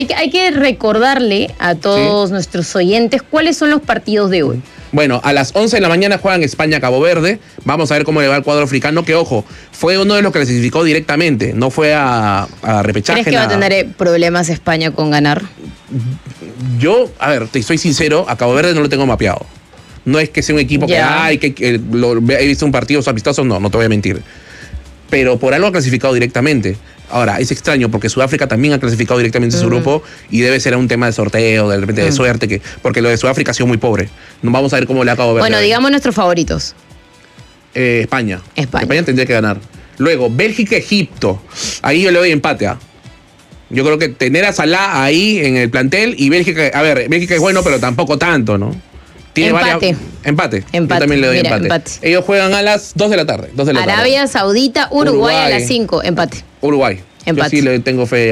Hay que recordarle a todos nuestros oyentes cuáles son los partidos de hoy. Bueno, a las 11 de la mañana juegan España-Cabo Verde. Vamos a ver cómo le va el cuadro africano, que ojo, fue uno de los que clasificó directamente, no fue a repechaje. ¿Crees que va a tener problemas España con ganar? Yo, a ver, te soy sincero, a Cabo Verde no lo tengo mapeado. No es que sea un equipo que he visto un partido amistoso, no te voy a mentir. Pero por algo ha clasificado directamente. Ahora, es extraño porque Sudáfrica también ha clasificado directamente su grupo y debe ser un tema de sorteo, de repente de suerte, porque lo de Sudáfrica ha sido muy pobre. Vamos a ver cómo le acabo de ver. Bueno, digamos nuestros favoritos. España. España tendría que ganar. Luego, Bélgica-Egipto. Ahí yo le doy empate. Yo creo que tener a Salah ahí en el plantel y Bélgica, a ver, Bélgica es bueno, pero tampoco tanto, ¿no? Tiene empate. Yo también le doy empate. Ellos juegan a las 2 de la tarde. Arabia Saudita, Uruguay a las 5. Empate. Uruguay. Yo sí le tengo fe